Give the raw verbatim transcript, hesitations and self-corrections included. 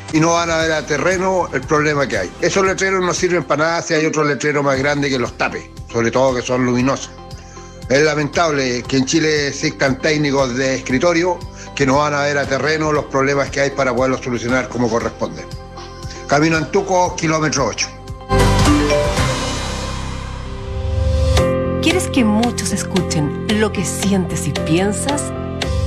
y no van a ver a terreno el problema que hay. Esos letreros no sirven para nada si hay otro letrero más grande que los tape, sobre todo que son luminosos. Es lamentable que en Chile existan técnicos de escritorio que no van a ver a terreno los problemas que hay para poderlos solucionar como corresponde. Camino Antuco, kilómetro ocho. ¿Quieres que muchos escuchen lo que sientes y piensas?